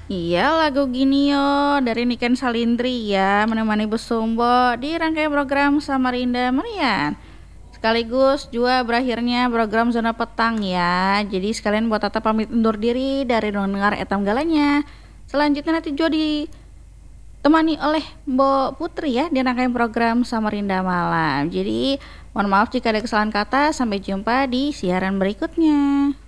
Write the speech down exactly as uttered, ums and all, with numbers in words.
Iya, lagu gini yo dari Niken Salindri ya menemani Besumbo di rangkaian program Samarinda Merian. Sekaligus juga berakhirnya program Zona Petang ya. Jadi sekalian buat Tata pamit undur diri dari dengar etam galanya. Selanjutnya nanti juga ditemani oleh Mbok Putri ya di rangkaian program Samarinda Malam. Jadi mohon maaf jika ada kesalahan kata. Sampai jumpa di siaran berikutnya.